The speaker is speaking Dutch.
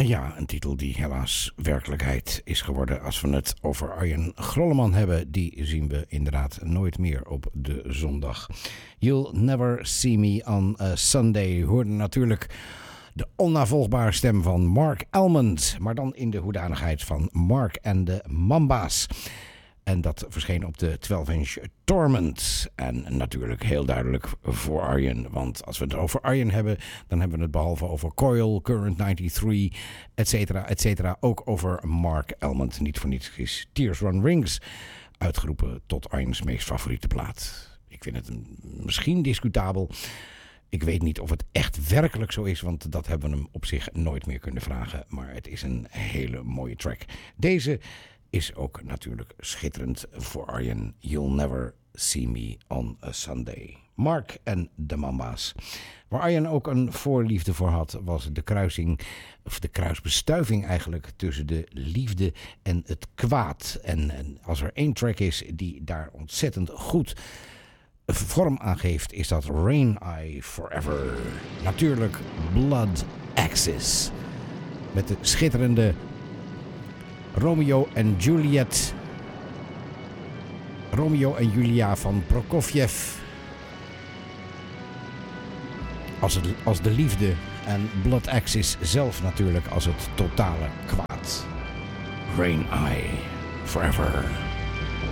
Ja, een titel die helaas werkelijkheid is geworden. Als we het over Arjen Grolleman hebben, die zien we inderdaad nooit meer op de zondag. You'll Never See Me on a Sunday hoorde natuurlijk de onnavolgbare stem van Mark Almond, maar dan in de hoedanigheid van Mark and the Mamba's. En dat verscheen op de 12-inch Torment. En natuurlijk heel duidelijk voor Arjen. Want als we het over Arjen hebben, dan hebben we het behalve over Coil, Current 93, et cetera, ook over Mark Almond. Niet voor niets is Tears Run Rings uitgeroepen tot Arjen's meest favoriete plaat. Ik vind het misschien discutabel. Ik weet niet of het echt werkelijk zo is, want dat hebben we hem op zich nooit meer kunnen vragen. Maar het is een hele mooie track. Deze is ook natuurlijk schitterend voor Arjen. You'll Never See Me on a Sunday. Mark en de Mamba's. Waar Arjen ook een voorliefde voor had, was de kruising, of de kruisbestuiving eigenlijk, tussen de liefde en het kwaad. En als er één track is die daar ontzettend goed vorm aan geeft, is dat Rain Eye Forever. Natuurlijk Blood Axis. Met de schitterende Romeo en Julia van Prokofjev als de liefde en Blood Axis zelf natuurlijk als het totale kwaad. Rain Eye Forever.